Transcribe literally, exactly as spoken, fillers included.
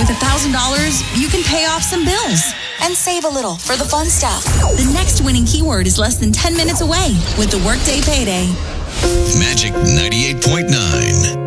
With one thousand dollars, you can pay off some bills and save a little for the fun stuff. The next winning keyword is less than ten minutes away with the Workday Payday. Magic ninety-eight point nine.